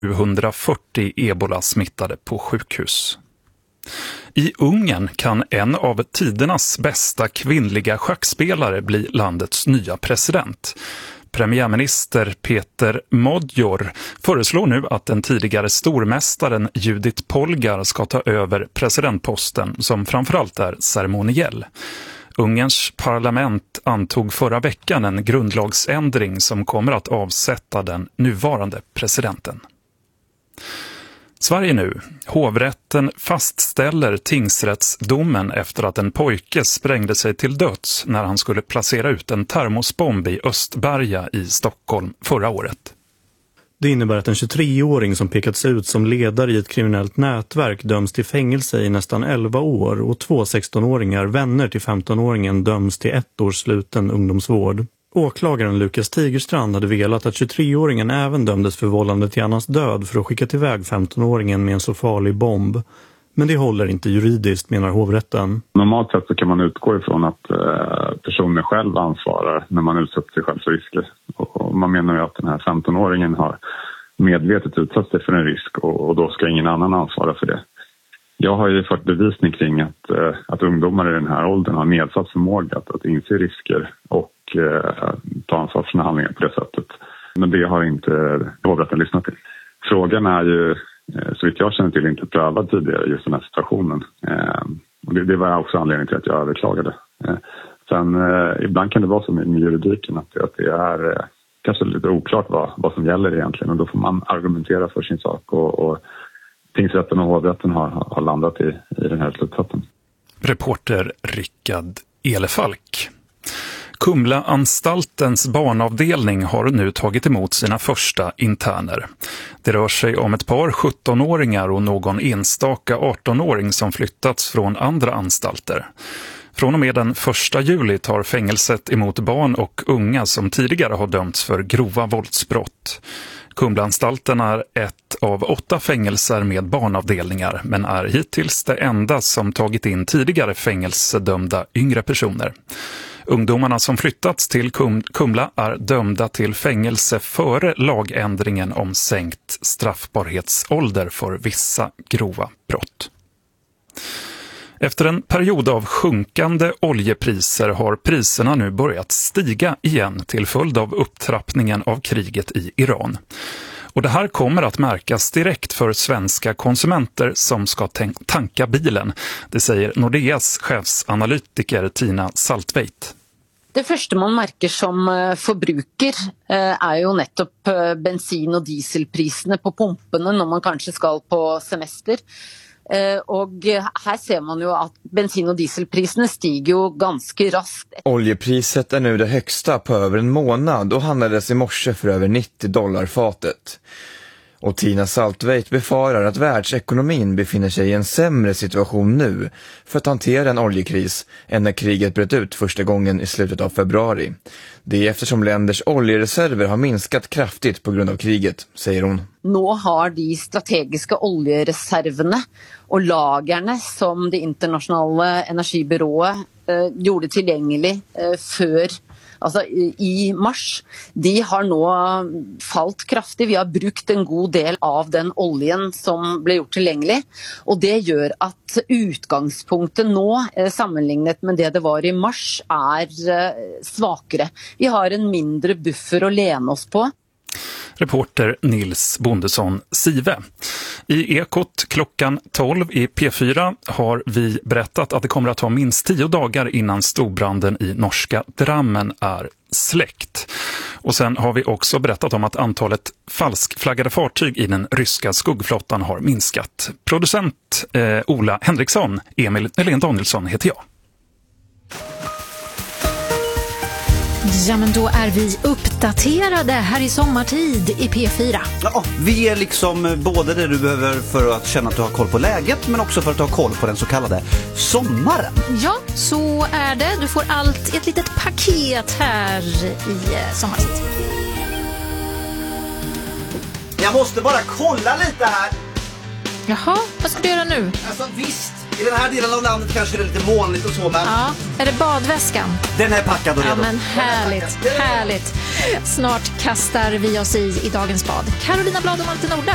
140 ebola-smittade på sjukhus. I Ungern kan en av tidernas bästa kvinnliga schackspelare bli landets nya president. Premiärminister Peter Modjor föreslår nu att den tidigare stormästaren Judith Polgar ska ta över presidentposten som framförallt är ceremoniell. Ungerns parlament antog förra veckan en grundlagsändring som kommer att avsätta den nuvarande presidenten. Sverige nu. Hovrätten fastställer tingsrättsdomen efter att en pojke sprängde sig till döds när han skulle placera ut en termosbomb i Östberga i Stockholm förra året. Det innebär att en 23-åring som pekats ut som ledare i ett kriminellt nätverk döms till fängelse i nästan 11 år och 2 16-åringar, vänner till 15-åringen, döms till 1 års sluten ungdomsvård. Åklagaren Lukas Tigerstrand hade velat att 23-åringen även dömdes för vållande till annans död för att skicka tillväg 15-åringen med en så farlig bomb. Men det håller inte juridiskt, menar hovrätten. Normalt sett så kan man utgå ifrån att personen själv ansvarar när man utsätter sig själv för risker. Och man menar ju att den här 15-åringen har medvetet utsatt sig för en risk och då ska ingen annan ansvara för det. Jag har ju fått bevisning kring att ungdomar i den här åldern har nedsatt förmåga att inse risker och ta ansvar för sina handlingar på det sättet. Men det har inte hovrätten lyssnat till. Frågan är ju, så vitt jag känner till, inte prövad tidigare just den här situationen. Och det var också anledningen till att jag överklagade. Sen ibland kan det vara så med juridiken att det är kanske lite oklart vad som gäller egentligen. Och då får man argumentera för sin sak och tingsrätten och hovrätten har landat i den här slutsatsen. Reporter Rickard Elefalk. Kumlaanstaltens barnavdelning har nu tagit emot sina första interner. Det rör sig om ett par 17-åringar och någon enstaka 18-åring som flyttats från andra anstalter. Från och med den 1 juli tar fängelset emot barn och unga som tidigare har dömts för grova våldsbrott. Kumlaanstalten är ett av 8 fängelser med barnavdelningar, men är hittills det enda som tagit in tidigare fängelsedömda yngre personer. Ungdomarna som flyttats till Kumla är dömda till fängelse före lagändringen om sänkt straffbarhetsålder för vissa grova brott. Efter en period av sjunkande oljepriser har priserna nu börjat stiga igen till följd av upptrappningen av kriget i Iran. Och det här kommer att märkas direkt för svenska konsumenter som ska tanka bilen. Det säger Nordeas chefsanalytiker Tina Saltveit. Det första man märker som förbruker är ju nettopp bensin- och dieselpriserna på pumporna när man kanske ska på semester. Och här ser man ju att bensin- och dieselpriserna stiger ju ganska raskt. Oljepriset är nu det högsta på över en månad och handlades i morse för över $90 fatet. Och Tina Saltveit befarar att världsekonomin befinner sig i en sämre situation nu för att hantera en oljekris än när kriget bröt ut första gången i slutet av februari. Det är eftersom länders oljereserver har minskat kraftigt på grund av kriget, säger hon. Nu har de strategiska oljereserverna och lagarna som det internationella energibyrået gjorde tillgänglig för alltså i mars, de har nu fallit kraftigt. Vi har brukt en god del av den oljen som blev gjort tillgänglig. Och det gör att utgangspunktet nu, sammanlignet med det var i mars, är svagare. Vi har en mindre buffer att lena oss på. Reporter Nils Bondesson Sive. I Ekot klockan 12 i P4 har vi berättat att det kommer att ta minst 10 dagar innan storbranden i norska Drammen är släckt. Och sen har vi också berättat om att antalet falskflaggade fartyg i den ryska skuggflottan har minskat. Producent Ola Henriksson, Emil Danielsson heter jag. Ja, men då är vi uppdaterade här i sommartid i P4. Ja, vi är liksom både det du behöver för att känna att du har koll på läget, men också för att ha koll på den så kallade sommaren. Ja, så är det. Du får allt i ett litet paket här i sommartid. Jag måste bara kolla lite här. Jaha, vad ska du göra nu? Alltså visst, i den här delen av landet kanske det är lite molnigt och så, men... Ja, är det badväskan? Den är packad och redo. Ja, men härligt, härligt. Snart kastar vi oss i dagens bad. Carolina Blad och Malte Nordlöf.